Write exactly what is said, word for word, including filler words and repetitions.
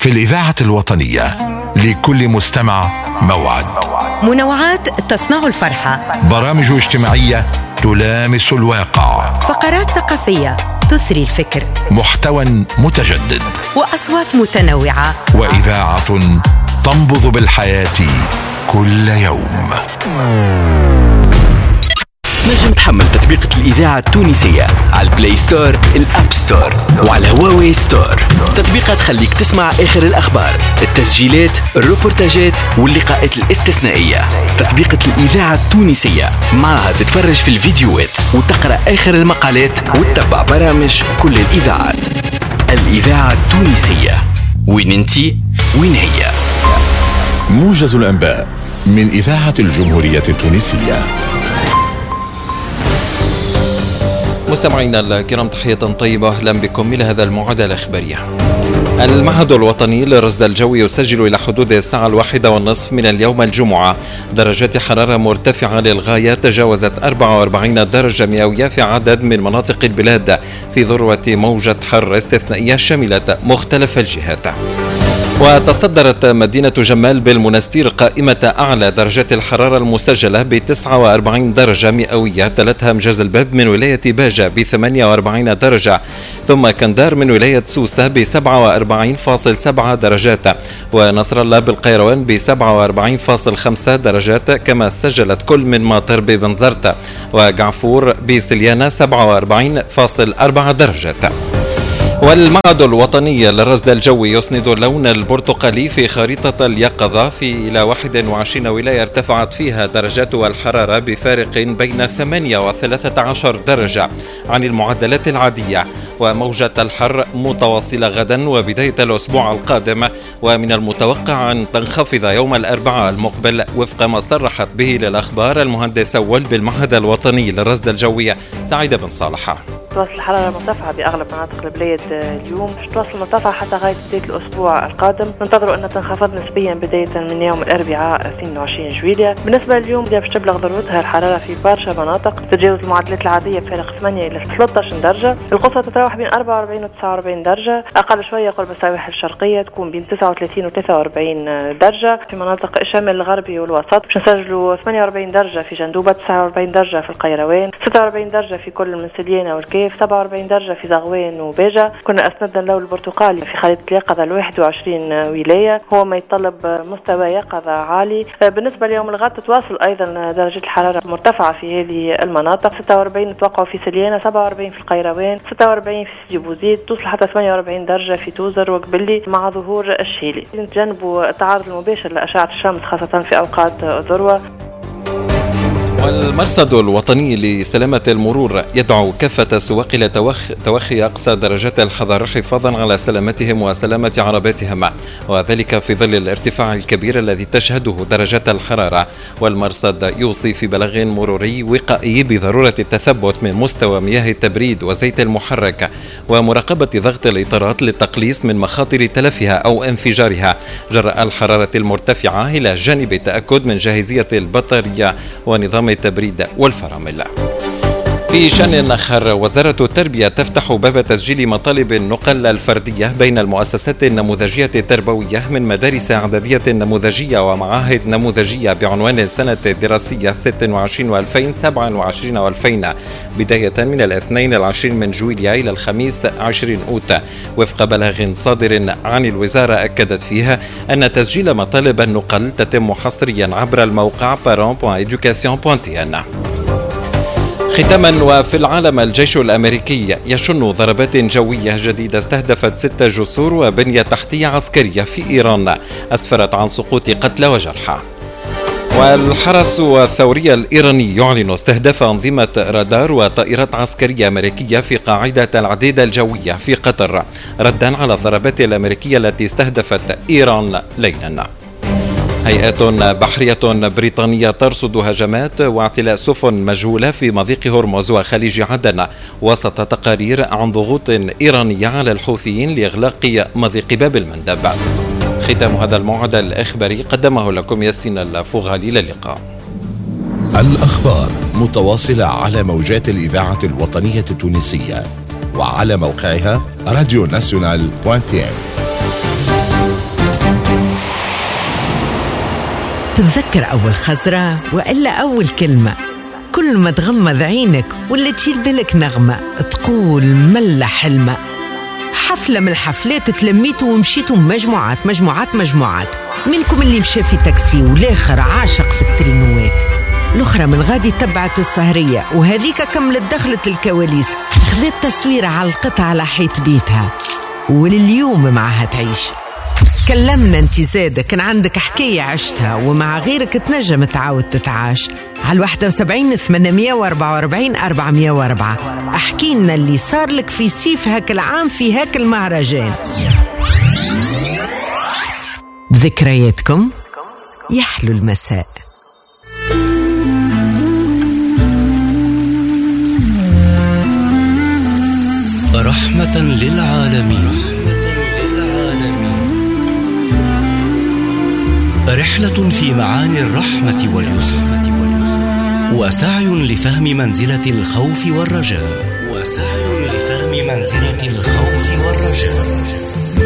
في الإذاعة الوطنية لكل مستمع موعد. منوعات تصنع الفرحة، برامج اجتماعية تلامس الواقع، فقرات ثقافية تثري الفكر، محتوى متجدد، وأصوات متنوعة، وإذاعة تنبض بالحياة كل يوم. نجم تحمل تطبيق الإذاعة التونسية على البلاي ستور، الأب ستور، وعلى هواوي ستور. تطبيقات تخليك تسمع آخر الأخبار، التسجيلات، الروبورتاجات واللقاءات الاستثنائية. تطبيق الإذاعة التونسية، معها تتفرج في الفيديوهات وتقرأ آخر المقالات وتتبع برامج كل الإذاعات. الإذاعة التونسية، وين انتي وين هي. موجز الأنباء من إذاعة الجمهورية التونسية. مستمعينا الكرام، تحية طيبة، أهلا بكم إلى هذا الموعد الإخباري. المعهد الوطني للرصد الجوي يسجل إلى حدود الساعة الواحدة والنصف من اليوم الجمعة درجات حرارة مرتفعة للغاية تجاوزت أربعة وأربعين درجة مئوية في عدد من مناطق البلاد في ذروة موجة حر استثنائية شملت مختلف الجهات. وتصدرت مدينة جمال بالمنستير قائمة أعلى درجات الحرارة المسجلة ب تسعة وأربعين درجة مئوية، تلتها مجاز الباب من ولاية باجة ب ثمانية وأربعين درجة، ثم كندار من ولاية سوسة ب سبعة وأربعين فاصلة سبعة درجات، ونصر الله بالقيروان ب سبعة وأربعين فاصلة خمسة درجات، كما سجلت كل من ماطر ببنزرت وقعفور بسليانة سبعة وأربعين فاصلة أربعة درجات. والمعهد الوطني للرصد الجوي يسند اللون البرتقالي في خريطة اليقظة في إلى واحد وعشرين ولاية ارتفعت فيها درجات الحرارة بفارق بين ثمانية وثلاثة عشر درجة عن المعدلات العادية، وموجة الحر متواصلة غدا وبداية الأسبوع القادم، ومن المتوقع أن تنخفض يوم الأربعاء المقبل وفق ما صرحت به للأخبار المهندس أول بالمعهد الوطني للرصد الجوي سعيدة بن صالح. تواصل الحرارة مرتفعة بأغلب مناطق البلاد اليوم، تواصل مرتفعة حتى غاية بداية الأسبوع القادم. ننتظر أن تنخفض نسبيا بداية من يوم الأربعاء اثنين وعشرين جويلية. بالنسبة لليوم باش تبلغ ذروتها الحرارة في برشا مناطق تتجاوز المعدلات العادية بفارق ثمانية إلى ثلاثة عشر درجة. القصوى تتراوح بين أربعة وأربعين و تسعة وأربعين درجة، أقل شوية قرب السواحل الشرقية تكون بين تسعة وثلاثين و ثلاثة وأربعين درجة. في مناطق الشمال الغربي والوسط باش نسجلوا ثمانية وأربعين درجة في جندوبة، تسعة وأربعين درجة في القيروان، ستة وأربعين درجة في كل من سليانة والكيف، سبعة وأربعين درجة في زغوان وباجة. كنا أسندنا اللون البرتقالي في خريطة اليقظة ل واحد وعشرين ولاية، هو ما يتطلب مستوى يقظة عالي. بالنسبة ليوم الغد تتواصل أيضا درجة الحرارة مرتفعة في هذه المناطق، ستة وأربعين نتوقع في سليانة، سبعة وأربعين في القيروان، ستة وأربعين في سيدي بوزيد، توصل حتى ثمانية وأربعين درجة في توزر وقبلي مع ظهور الشيلي. نتجنبوا التعرض المباشر لأشعة الشمس خاصة في أوقات الذروة. والمرصد الوطني لسلامة المرور يدعو كافة السواق إلى توخي أقصى درجات الحذر حفاظا على سلامتهم وسلامة عرباتهم، وذلك في ظل الارتفاع الكبير الذي تشهده درجات الحرارة. والمرصد يوصي في بلاغ مروري وقائي بضرورة التثبت من مستوى مياه التبريد وزيت المحرك، ومراقبة ضغط الإطارات للتقليص من مخاطر تلفها أو انفجارها جراء الحرارة المرتفعة، إلى جانب التأكد من جاهزية البطارية ونظام التبريد والفرامل. في شأن آخر، وزارة التربية تفتح باب تسجيل مطالب النقل الفردية بين المؤسسات النموذجية التربوية من مدارس إعدادية نموذجية ومعاهد نموذجية بعنوان السنة الدراسية ستة وعشرين وألفين وسبعة وعشرين وألفين بداية من الاثنين العشرين من جويلية إلى الخميس عشرين أوت، وفق بلاغ صادر عن الوزارة أكدت فيها أن تسجيل مطالب النقل تتم حصريا عبر الموقع بارون دوت إدوكاسيون دوت تي إن. ختاما، وفي العالم، الجيش الأمريكي يشن ضربات جوية جديدة استهدفت ست جسور وبنية تحتية عسكرية في إيران أسفرت عن سقوط قتلى وجرحى. والحرس الثوري الإيراني يعلن استهداف أنظمة رادار وطائرات عسكرية أمريكية في قاعدة العديدة الجوية في قطر، ردا على الضربات الأمريكية التي استهدفت إيران ليلا. هيئات بحرية بريطانية ترصد هجمات واعتلاء سفن مجهولة في مضيق هرمز وخليج عدن، وسط تقارير عن ضغوط إيرانية على الحوثيين لإغلاق مضيق باب المندب. ختام هذا الموعد الإخباري قدمه لكم ياسين الفغالي. للقاء. الأخبار متواصلة على موجات الإذاعة الوطنية التونسية وعلى موقعها راديو ناسيونال دوت تي إن. تتذكر أول خزرة وإلا أول كلمة؟ كل ما تغمض عينك ولا تشيل بالك نغمة تقول ملا حلمة. حفلة من الحفلات تلميتوا ومشيتوا مجموعات مجموعات مجموعات، منكم اللي مشى في تاكسي والآخر عاشق في الترينوات، الأخرى من غادي تبعت السهرية وهذيك كملت دخلت الكواليس، خذت تصويرة على القطعة على حيط بيتها ولليوم معها تعيش. كلمنا انت زادة كان عندك حكاية عشتها ومع غيرك تنجم تعاود تتعاش على واحد وسبعين ثمانمية وأربعة وأربعين أربعمية وأربعة. احكي لنا اللي صار لك في سيف هاك العام في هاك المهرجان. ذكرياتكم يحلو المساء. رحمة للعالمين. رحلة في معاني الرحمة واليسر، وسعي لفهم منزلة الخوف والرجاء، وسعي لفهم منزلة الخوف والرجاء.